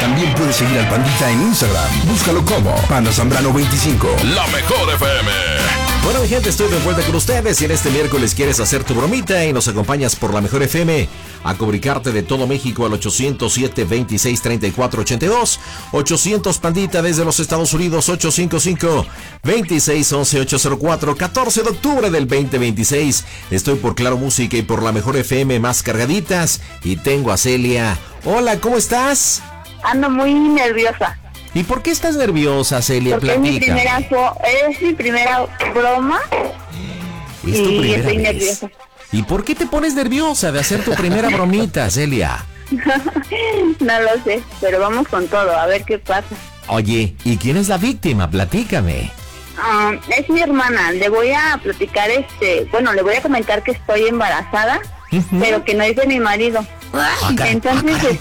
También puedes seguir al Pandita en Instagram. Búscalo como Panda Zambrano 25. La mejor FM. Bueno, mi gente, estoy de vuelta con ustedes y en este miércoles quieres hacer tu bromita y nos acompañas por la mejor FM a comunicarte de todo México al 807-26-34-82, 800 Pandita desde los Estados Unidos, 855-2611-804, 14 de octubre del 2026. Estoy por Claro Música y por la mejor FM más cargaditas y tengo a Celia. Hola, ¿cómo estás? Ando muy nerviosa. ¿Y por qué estás nerviosa, Celia? Porque Platica. es mi primera broma ¿Es tu y primera estoy vez? nerviosa. ¿Y por qué te pones nerviosa de hacer tu primera bromita, Celia? No lo sé, pero vamos con todo, a ver qué pasa. Oye, ¿y quién es la víctima? Platícame. Es mi hermana, le voy a platicar le voy a comentar que estoy embarazada, pero que no es de mi marido. Entonces,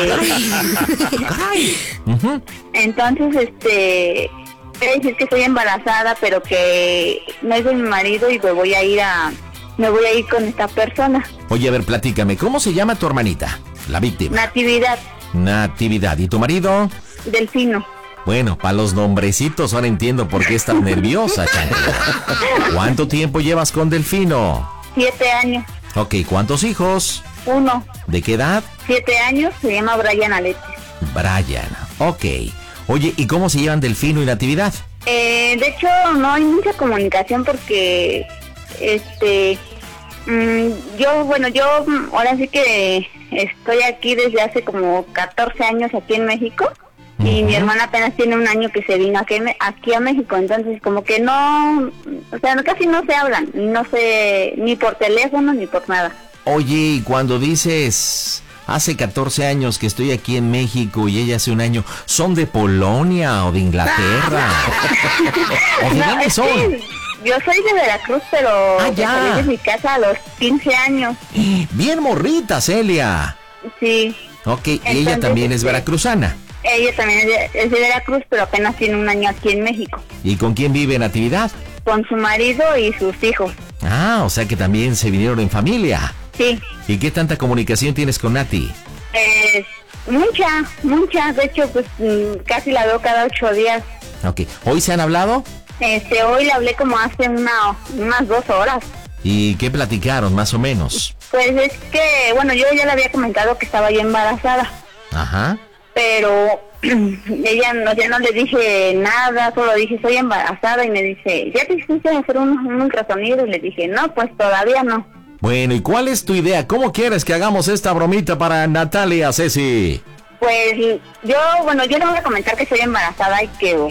entonces, quiere decir que estoy embarazada, pero que no es de mi marido y me voy a ir con esta persona. Oye, a ver, platícame, ¿cómo se llama tu hermanita? La víctima. Natividad. Natividad. ¿Y tu marido? Delfino. Bueno, para los nombrecitos ahora entiendo por qué estás nerviosa, chancla. ¿Cuánto tiempo llevas con Delfino? 7 años. Ok, ¿cuántos hijos? 1. ¿De qué edad? 7 años, se llama Brian Alexis. Brian, ok. Oye, ¿y cómo se llevan Delfino y Natividad? De hecho, no hay mucha comunicación porque, yo ahora sí que estoy aquí desde hace como 14 años aquí en México. Y mi hermana apenas tiene 1 año que se vino aquí a México, entonces como que no, o sea, casi no se hablan, no sé, ni por teléfono ni por nada. Oye, y cuando dices hace 14 años que estoy aquí en México y ella hace 1 año, ¿son de Polonia o de Inglaterra? ¿O de dónde son? Yo soy de Veracruz, pero ya. salí de mi casa a los 15 años. Bien morrita, Celia. Sí. Ok, y Entonces, ella también es veracruzana. Ella también es de Veracruz, pero apenas tiene 1 año aquí en México. ¿Y con quién vive Natividad? Con su marido y sus hijos. Ah, o sea que también se vinieron en familia. Sí. ¿Y qué tanta comunicación tienes con Nati? Mucha. De hecho, pues casi la veo cada 8 días. Ok, ¿hoy se han hablado? Hoy le hablé como hace unas 2 horas. ¿Y qué platicaron, más o menos? Pues es que, bueno, yo ya le había comentado que estaba yo embarazada. Ajá. Pero ya no le dije nada, solo dije soy embarazada y me dice, ¿ya te hiciste hacer un ultrasonido? Y le dije, no, pues todavía no. Bueno, ¿y cuál es tu idea? ¿Cómo quieres que hagamos esta bromita para Natalia, Ceci? Pues yo le voy a comentar que estoy embarazada y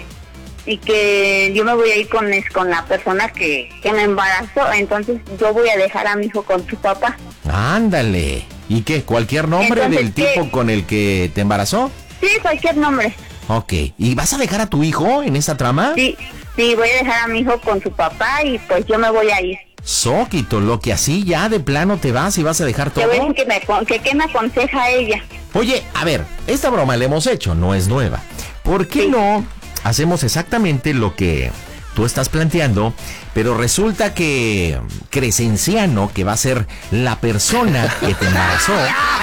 que yo me voy a ir con la persona que me embarazó, entonces yo voy a dejar a mi hijo con su papá. Ándale. ¿Y qué? ¿Cualquier nombre Entonces, del tipo con el que te embarazó? Sí, cualquier nombre. Ok. ¿Y vas a dejar a tu hijo en esta trama? Sí, voy a dejar a mi hijo con su papá y pues yo me voy a ir. Soquito, lo que así ya de plano te vas y vas a dejar todo. Yo voy a decir ¿qué me aconseja ella? Oye, a ver, esta broma la hemos hecho, no es nueva. ¿Por qué no hacemos exactamente lo que tú estás planteando, pero resulta que Crescenciano, que va a ser la persona que te embarazó,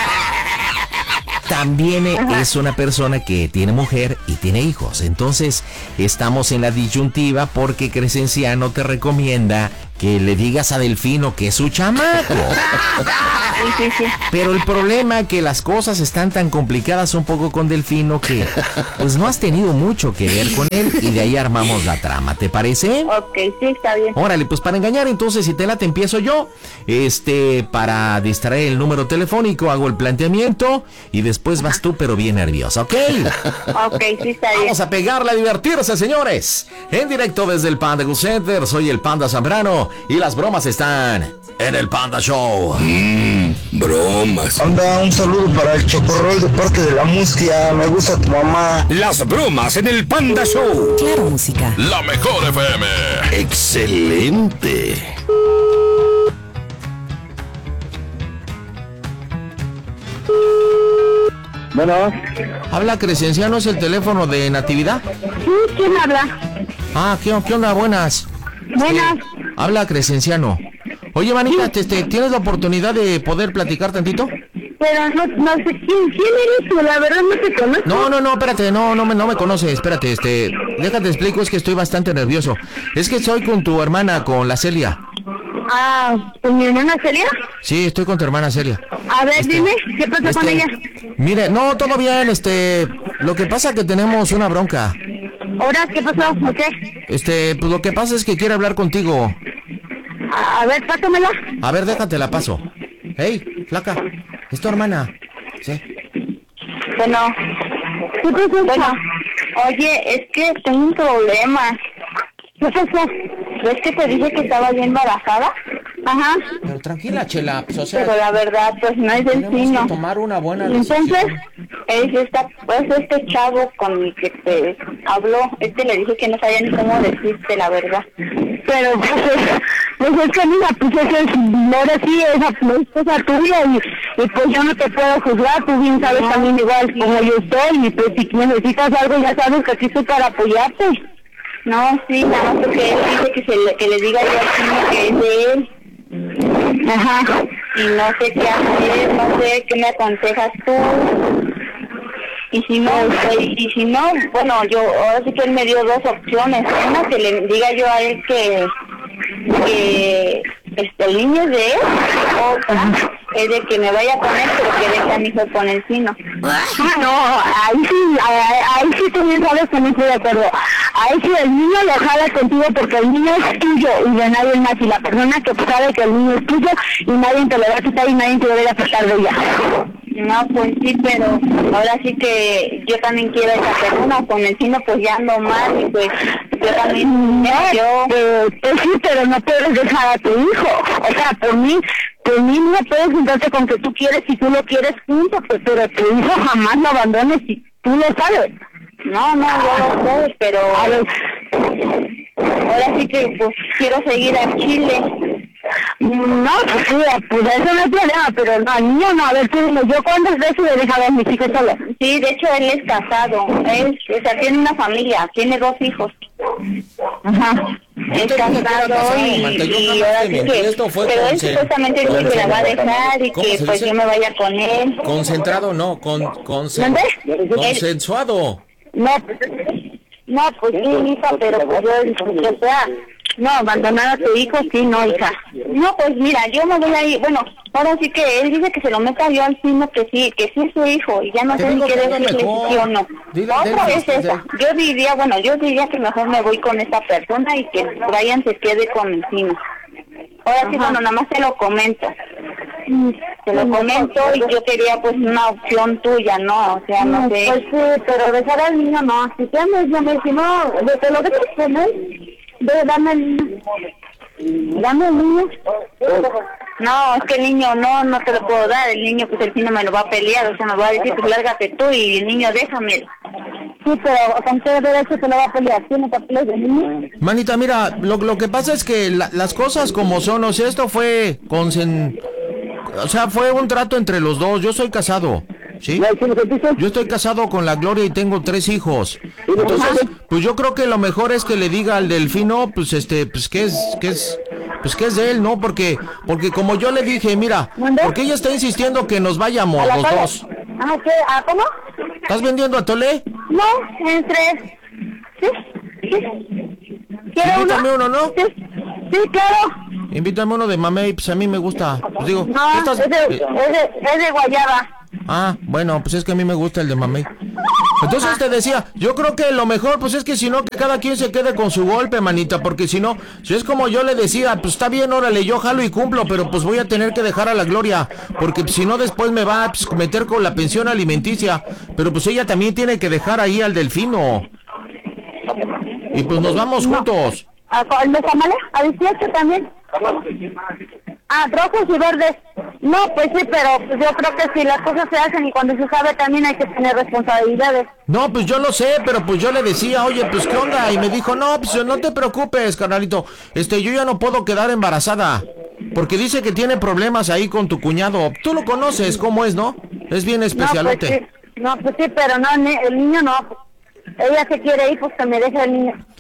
también es una persona que tiene mujer y tiene hijos? Entonces estamos en la disyuntiva porque Crescenciano te recomienda que le digas a Delfino que es su chamaco. Sí. Pero el problema es que las cosas están tan complicadas un poco con Delfino que pues no has tenido mucho que ver con él y de ahí armamos la trama, ¿te parece? Ok, sí, está bien. Órale, pues para engañar entonces, si te late empiezo yo, para distraer el número telefónico hago el planteamiento y después vas tú pero bien nerviosa, ¿ok? Ok, sí, está bien. Vamos a pegarle a divertirse, señores. En directo desde el Panda Go Center, soy el Panda Zambrano y las bromas están en el Panda Show. Bromas. Anda, un saludo para el Chocorrol de parte de la música. Me gusta tu mamá. Las bromas en el Panda Show. Claro Música. La mejor FM. Excelente. Bueno. Habla Crescenciano, ¿es el teléfono de Natividad? Sí, ¿quién habla? Ah, ¿qué onda? Buenas. Buenas. Habla Crescenciano. Oye, manita, ¿tienes la oportunidad de poder platicar tantito? Pero no sé quién eres tú, la verdad no te conozco. No, espérate, no me conoces, espérate, déjate explico, es que estoy bastante nervioso. Es que estoy con tu hermana, con la Celia. Ah, ¿con mi hermana Celia? Sí, estoy con tu hermana Celia. A ver, dime, ¿qué pasa con ella? Mire, no, todo bien, lo que pasa es que tenemos una bronca. ¿Ahora qué pasó? ¿O qué? Pues lo que pasa es que quiere hablar contigo. A ver, pásamela. A ver, déjate, la paso. Hey, flaca, es tu hermana. Sí. Bueno, oye, es que tengo un problema. ¿Qué pasó? ¿Ves que te dije que estaba bien embarazada? Ajá. Pero tranquila, Chela, pues, o sea... Pero la verdad, pues no es del tenemos sino. que tomar una buena decisión. Entonces, este chavo con el que te habló, le dije que no sabía ni cómo decirte la verdad. Pero pues es que mira, pues ahora sí es cosa tuya y pues yo no te puedo juzgar, tú bien sabes también igual como yo estoy y pues si necesitas algo ya sabes que aquí estoy para apoyarte. No, sí, nada más porque él dice que le diga yo al chino que es de él. Ajá. Y no sé qué hacer, no sé qué me aconsejas tú. Y si no, bueno, ahora sí que él me dio dos opciones. Una, que le diga yo a él que el niño es de él, otra es de que me vaya con él, pero que deje a mi hijo con el chino. No, ahí sí tú bien sabes que no estoy de acuerdo. Ahí sí el niño lo jala contigo porque el niño es tuyo y de nadie más. Y la persona que sabe que el niño es tuyo y nadie te lo va a quitar y nadie te lo va a apartar de ella. No, pues sí, pero ahora sí que yo también quiero a esa persona, con el chino pues ya ando mal y pues yo también pues sí, pero no puedes dejar a tu hijo, o sea, por mí no puedes juntarte con que tú quieres si tú lo quieres junto, pues, pero tu hijo jamás lo abandones si tú lo sabes. No, yo lo sé, pero ahora sí que pues quiero seguir a Chile. No, pues eso no es problema, pero no, el niño no, a ver, tú dime, ¿yo cuántas veces le dejaba a mis hijos solo? Sí, de hecho él es casado, o sea, tiene una familia, tiene 2 hijos. Ajá. Es casado y ahora sí que, pero él supuestamente dice que la va a dejar y que pues yo me vaya con él. Concentrado no, consensuado. No, pues sí, hija, pero pues yo, o sea, no, abandonar a tu hijo, sí, no, hija. No, pues mira, yo me voy a ir, bueno, ahora sí que él dice que se lo meta yo al chino, que sí es su hijo, y ya no sé ni qué decirle si sí o no. Otra es esa, yo diría que mejor me voy con esta persona y que Brian se quede con el chino. Ahora sí, bueno, nada más te lo comento. Te lo comento y yo quería pues una opción tuya, ¿no? O sea, no sé. Pues sí, pero dejar al niño no. Si no, desde lo que te comes, dame el niño. Dame el niño. No, es que el niño no te lo puedo dar. El niño, pues el niño me lo va a pelear. O sea, me va a decir, pues lárgate tú y el niño déjamelo. Sí, pero ¿con qué derecho te lo va a pelear? ¿Tiene papeles de niño? Manita, mira, lo que pasa es que las cosas como son, o sea, esto fue fue un trato entre los dos. Yo soy casado, ¿sí? Yo estoy casado con la Gloria y tengo 3 hijos. Entonces, pues yo creo que lo mejor es que le diga al Delfino, pues que es de él, ¿no? Porque como yo le dije, mira, porque ella está insistiendo que nos vayamos los dos. ¿Qué? ¿Cómo? ¿Estás vendiendo atole? No, en 3. ¿Sí? ¿Quiere Invítame uno, ¿no? Sí, claro. Invítame uno de mamey, pues a mí me gusta. Pues digo, no, es de guayaba. Ah, bueno, pues es que a mí me gusta el de mamey. Entonces te decía, yo creo que lo mejor, pues es que si no, que cada quien se quede con su golpe, manita, porque si no, si es como yo le decía, pues está bien, órale, yo jalo y cumplo, pero pues voy a tener que dejar a la Gloria, porque si no después me va a meter con la pensión alimenticia, pero pues ella también tiene que dejar ahí al Delfino. Y pues nos vamos juntos. ¿El de tamales? ¿A 18 también? Rojos y verdes. No, pues sí, pero pues yo creo que si las cosas se hacen y cuando se sabe también hay que tener responsabilidades. No, pues yo lo sé, pero pues yo le decía, oye, pues qué onda, y me dijo, no, pues no te preocupes, carnalito, yo ya no puedo quedar embarazada, porque dice que tiene problemas ahí con tu cuñado. Tú lo conoces, ¿cómo es, no? Es bien especialote. No, pues sí, pero no, el niño no. Ella se quiere ir, pues que me deje el niño.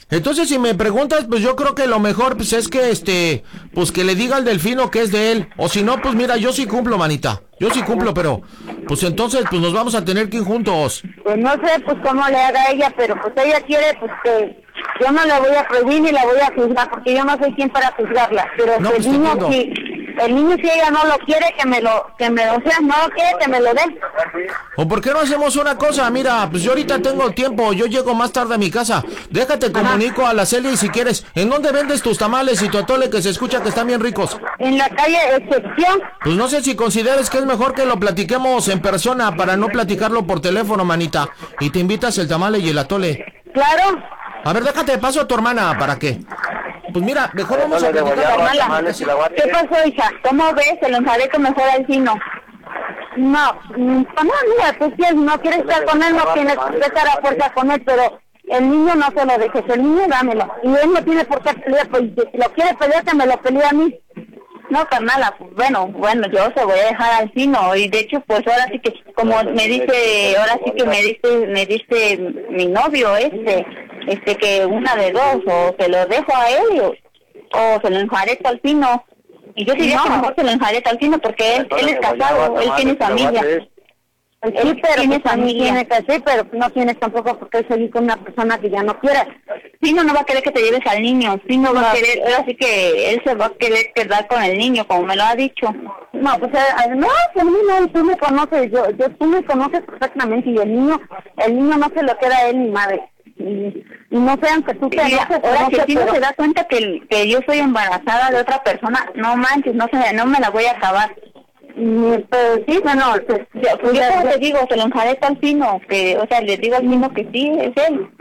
Entonces, si me preguntas, pues yo creo que lo mejor pues es que pues que le diga al Delfino que es de él. O si no, pues mira, yo sí cumplo, manita. Yo sí cumplo, pero pues entonces pues nos vamos a tener que ir juntos. Pues no sé, pues cómo le haga ella, pero pues ella quiere, pues que yo no la voy a prohibir ni la voy a juzgar, porque yo no soy quien para juzgarla. Pero No, que pues, el niño, entiendo. el niño si ella no lo quiere, o sea, no lo quiere, que me lo dé. ¿O por qué no hacemos una cosa? Mira, pues yo ahorita tengo tiempo, yo llego más tarde a mi casa. Déjate, comunico a la Celia y si quieres. ¿En dónde vendes tus tamales y tu atole que se escucha que están bien ricos? En la calle Excepción. Pues no sé si consideres que es mejor que lo platiquemos en persona para no platicarlo por teléfono, manita. Y te invitas el tamale y el atole. Claro. A ver, déjate, paso a tu hermana, ¿para qué? Pues mira, mejor vamos a platicar. Mala. ¿Qué pasó, hija? ¿Cómo ves? Se lo enjaré mejor al Fino. No, mira, pues si él no quiere estar con él, no tiene que estar a fuerza con él, pero el niño no se lo dejes, el niño dámelo. Y él no tiene por qué pelear, pues si lo quiere pelear, que me lo pelea a mí. No, carnala, pues bueno, yo se voy a dejar al Fino, y de hecho, pues ahora sí que, como me dice, me dice mi novio, que una de dos, o se lo dejo a él, o se lo enjaré al Fino. Y yo diría que mejor se lo enjaré al Fino, porque él es casado, él tiene familia. Él tiene familia. Sí, pero no tienes tampoco por qué seguir con una persona que ya no quiere. Fino no va a querer que te lleves al niño, Fino va a querer, ahora sí que él se va a querer quedar con el niño, como me lo ha dicho. No, pues no, tú me conoces, tú me conoces perfectamente, y el niño no se lo queda a él ni madre. Y no sean que tú te enojes, ahora que Fino se da cuenta que yo soy embarazada de otra persona, no manches, no me la voy a acabar. Pero sí, bueno, pues yo te digo, se lo enjaré al Fino, que, o sea, le digo al Fino que sí, es él.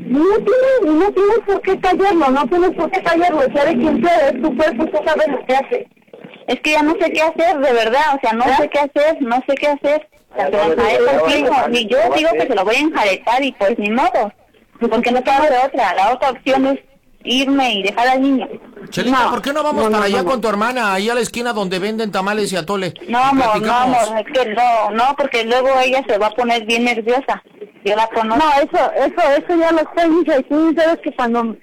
No tienes por qué callarlo, sabe quién eres, tu cuerpo, tú sabes lo que hace. Es que ya no sé qué hacer, de verdad, o sea, no sé qué hacer. Se lo enjaré al Fino, y yo digo que se lo voy a enjaretar, y pues ni modo, porque no tengo de otra. La otra opción es irme y dejar al niño. Chelita, ¿por qué no vamos para allá con tu hermana, ahí a la esquina donde venden tamales y atole? No, amor, es que no, porque luego ella se va a poner bien nerviosa. Yo la conozco. No, eso ya lo sé, hija, y tú sabes que cuando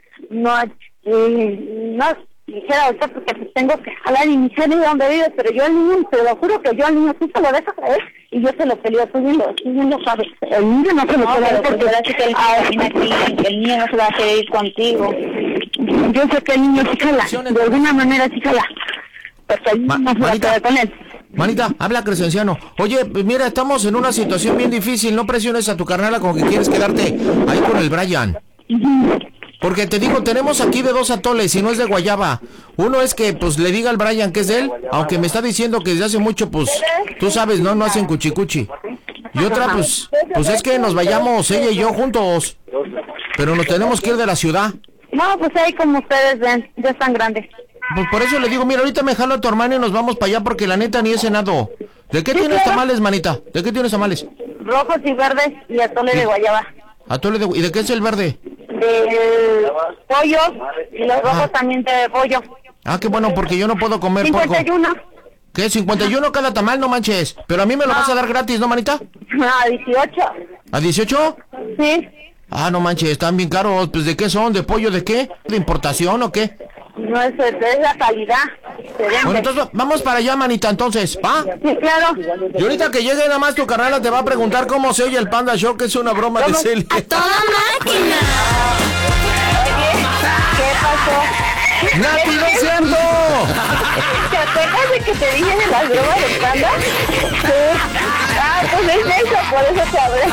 dijera ahorita porque pues tengo que jalar y ni sé ni dónde vives, pero yo al niño, te lo juro que yo al niño tú se lo dejas a él y yo se lo peleo, tú bien lo sabes. El niño no se lo puede ver porque ahora sí que el niño no se va a querer ir contigo. Yo sé que el niño sí jala, de alguna manera sí jala. Pues el niño no se va a quedar con él. Manita, habla Crescenciano. Oye, pues mira, estamos en una situación bien difícil, no presiones a tu carnala con que quieres quedarte ahí con el Brian. Porque te digo, tenemos aquí de dos atoles y no es de guayaba. Uno es que pues le diga al Brian que es de él, aunque me está diciendo que desde hace mucho pues tú sabes, no hacen cuchicuchi. Y otra pues es que nos vayamos ella y yo juntos, pero nos tenemos que ir de la ciudad. No, pues ahí como ustedes ven, ya están grandes. Pues por eso le digo, mira, ahorita me jalo a tu hermana y nos vamos para allá porque la neta ni he cenado. ¿De qué tienes tamales, manita? ¿De qué tienes tamales? Rojos y verdes y atole de guayaba. Atole de... ¿Y de qué es el verde? De pollo, y los rojos también de pollo. Ah, qué bueno, porque yo no puedo comer 51. porco. ¿Qué? 51 cada tamal, no manches. Pero a mí me lo vas a dar gratis, ¿no, manita? A 18. ¿A 18? Sí. Ah, no manches, están bien caros. Pues, ¿de qué son? ¿De pollo de qué? ¿De importación o qué? No, es la calidad. Bueno, entonces vamos para allá, manita, entonces, ¿va? Sí, claro. Y ahorita que llegue nada más tu carnala te va a preguntar cómo se oye el Panda Show, que es una broma de Celia. ¡A toda máquina! Oye, ¿qué pasó? ¡Nati, lo siento! ¿Te acuerdas de que te dije de las bromas del Panda? Sí. Ah, pues es eso, por eso te hablé.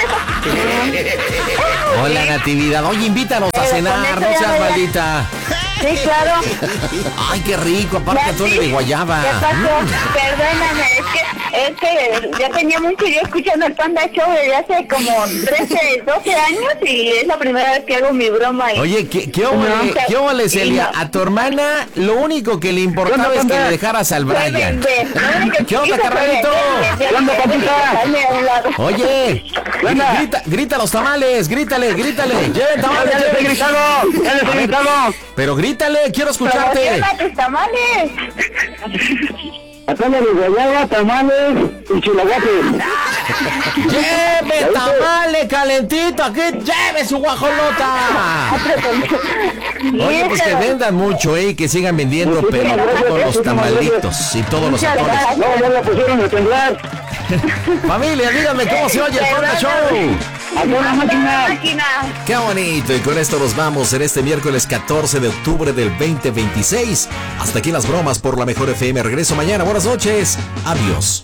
Hola, Natividad. Oye, invítanos a cenar, no seas maldita. Sí, claro. Ay, qué rico, aparte atole de guayaba. ¿Qué pasó? Perdóname, es que ya tenía mucho yo escuchando el Panda Show desde hace como 13, 12 años y es la primera vez que hago mi broma. Oye, ¿qué óvole, Celia? A tu hermana lo único que le importaba es que le dejaras al Brian. ¿Qué onda, carnalito? ¿Qué onda, papita? Oye, grita los tamales, grítale. Lleven tamales, ¡Ya les he gritado! Pero grítale, quiero escucharte. ¡Tus tamales! Atole de guayaba, tamales y chilaguates. ¡Lleve tamales! viene calentito, aquí lleve su guajolota. Oye, pues que vendan mucho, y que sigan vendiendo, pero todos los tamalitos y todos los atoles. No, ya la pusieron a temblar. Familia, díganme cómo se oye el Panda Show. ¡Alguna máquina! Qué bonito, y con esto nos vamos en este miércoles 14 de octubre del 2026. Hasta aquí las bromas por la Mejor FM. Regreso mañana. Buenas noches. Adiós.